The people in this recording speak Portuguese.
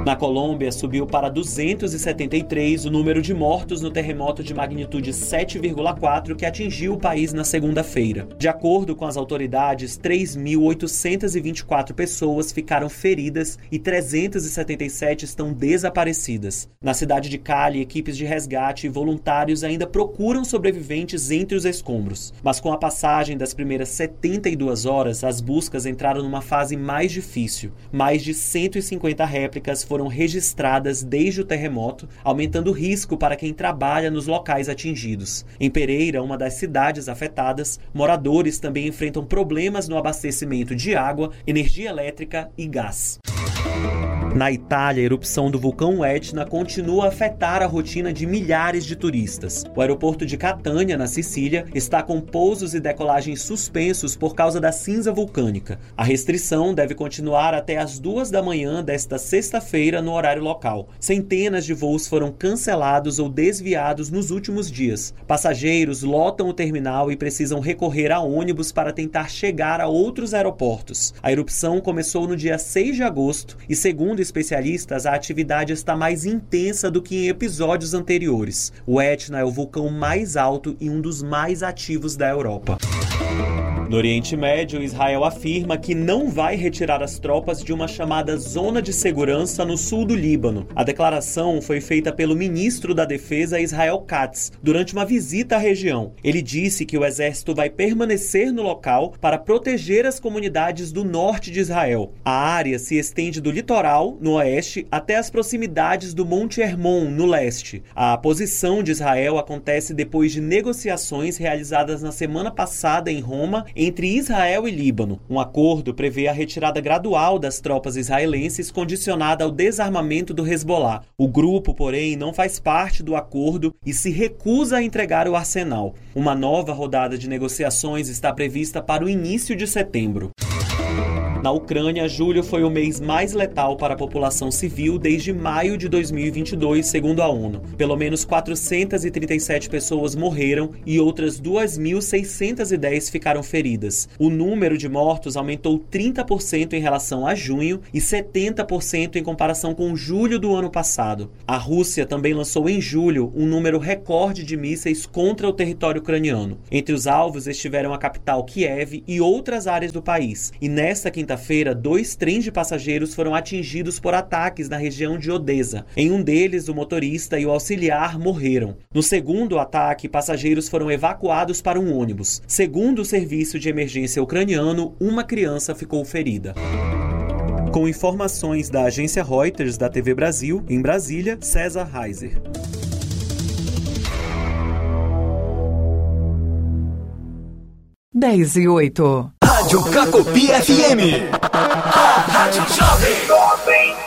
Na Colômbia, subiu para 273 o número de mortos no terremoto de magnitude 7,4 que atingiu o país na segunda-feira. De acordo com as autoridades, 3.824 pessoas ficaram feridas e 377 estão desaparecidas. Na cidade de Cali, equipes de resgate e voluntários ainda procuram sobreviventes entre os escombros. Mas com a passagem das primeiras 72 horas, as buscas entraram numa fase mais difícil. Mais de 150 réplicas foram registradas desde o terremoto, aumentando o risco para quem trabalha nos locais atingidos. Em Pereira, uma das cidades afetadas, moradores também enfrentam problemas no abastecimento de água, energia elétrica e gás. Na Itália, a erupção do vulcão Etna continua a afetar a rotina de milhares de turistas. O aeroporto de Catânia, na Sicília, está com pousos e decolagens suspensos por causa da cinza vulcânica. A restrição deve continuar até as 2 da manhã desta sexta-feira no horário local. Centenas de voos foram cancelados ou desviados nos últimos dias. Passageiros lotam o terminal e precisam recorrer a ônibus para tentar chegar a outros aeroportos. A erupção começou no dia 6 de agosto e, segundo especialistas, a atividade está mais intensa do que em episódios anteriores. O Etna é o vulcão mais alto e um dos mais ativos da Europa. No Oriente Médio, Israel afirma que não vai retirar as tropas de uma chamada zona de segurança no sul do Líbano. A declaração foi feita pelo ministro da Defesa, Israel Katz, durante uma visita à região. Ele disse que o exército vai permanecer no local para proteger as comunidades do norte de Israel. A área se estende do litoral, no oeste, até as proximidades do Monte Hermon, no leste. A posição de Israel acontece depois de negociações realizadas na semana passada em Roma entre Israel e Líbano. Um acordo prevê a retirada gradual das tropas israelenses condicionada ao desarmamento do Hezbollah. O grupo, porém, não faz parte do acordo e se recusa a entregar o arsenal. Uma nova rodada de negociações está prevista para o início de setembro. Na Ucrânia, julho foi o mês mais letal para a população civil desde maio de 2022, segundo a ONU. Pelo menos 437 pessoas morreram e outras 2.610 ficaram feridas. O número de mortos aumentou 30% em relação a junho e 70% em comparação com julho do ano passado. A Rússia também lançou em julho um número recorde de mísseis contra o território ucraniano. Entre os alvos estiveram a capital Kiev e outras áreas do país. E nesta quinta-feira, 2 trens de passageiros foram atingidos por ataques na região de Odessa. Em um deles, o motorista e o auxiliar morreram. No segundo ataque, passageiros foram evacuados para um ônibus. Segundo o serviço de emergência ucraniano, uma criança ficou ferida. Com informações da agência Reuters da TV Brasil, em Brasília, César Reiser. 10:08. Rádio Cacopi FM. A Rádio Jovem.